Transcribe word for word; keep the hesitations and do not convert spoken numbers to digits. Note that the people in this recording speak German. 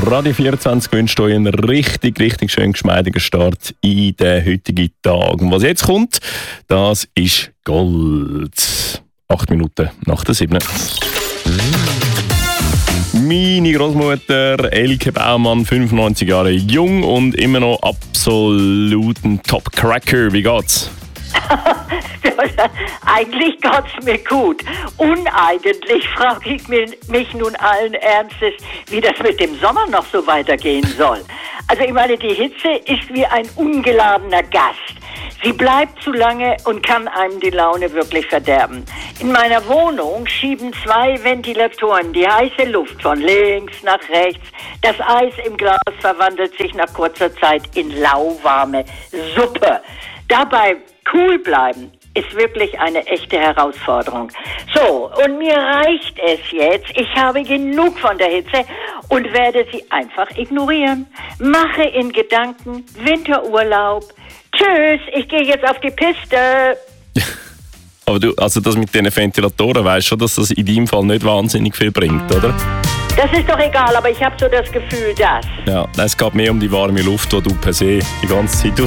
Radio vierundzwanzig wünscht euch einen richtig, richtig schön geschmeidigen Start in den heutigen Tag. Und was jetzt kommt, das ist Gold. Acht Minuten nach der sieben. Meine Großmutter Elke Baumann, fünfundneunzig Jahre jung und immer noch absoluten Top-Cracker. Wie geht's? Eigentlich geht's mir gut. Uneigentlich frage ich mich nun allen Ernstes, wie das mit dem Sommer noch so weitergehen soll. Also ich meine, die Hitze ist wie ein ungeladener Gast. Sie bleibt zu lange und kann einem die Laune wirklich verderben. In meiner Wohnung schieben zwei Ventilatoren die heiße Luft von links nach rechts. Das Eis im Glas verwandelt sich nach kurzer Zeit in lauwarme Suppe. Dabei cool bleiben ist wirklich eine echte Herausforderung. So, und mir reicht es jetzt. Ich habe genug von der Hitze und werde sie einfach ignorieren. Mache in Gedanken Winterurlaub. Tschüss, ich gehe jetzt auf die Piste. Aber du, also das mit den Ventilatoren, weißt schon, dass das in deinem Fall nicht wahnsinnig viel bringt, oder? Das ist doch egal, aber ich habe so das Gefühl, dass... Ja, es geht mehr um die warme Luft, die du per se die ganze Zeit